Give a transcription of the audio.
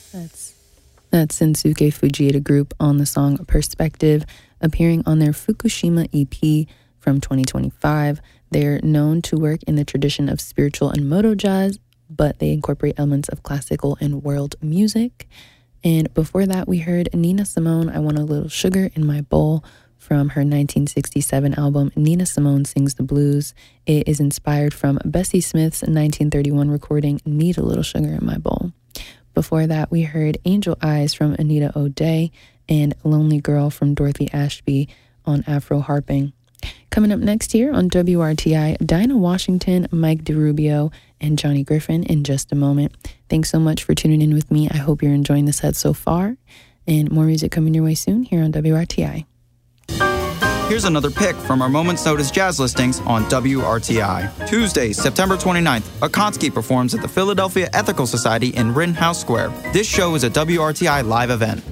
That's Sensuke Fujita Group on the song Perspective, appearing on their Fukushima EP from 2025. They're known to work in the tradition of spiritual and moto jazz, but they incorporate elements of classical and world music. And before that, we heard Nina Simone, I Want a Little Sugar in My Bowl, from her 1967 album Nina Simone Sings the Blues. It is inspired from Bessie Smith's 1931 recording Need a Little Sugar in My Bowl. Before that, we heard Angel Eyes from Anita O'Day and Lonely Girl from Dorothy Ashby on Afro Harping. Coming up next here on WRTI, Dinah Washington, Mike DeRubio, and Johnny Griffin in just a moment. Thanks so much for tuning in with me. I hope you're enjoying the set so far. And more music coming your way soon here on WRTI. Here's another pick from our Moment's Notice jazz listings on WRTI. Tuesday, September 29th, Akonsky performs at the Philadelphia Ethical Society in Rittenhouse Square. This show is a WRTI live event.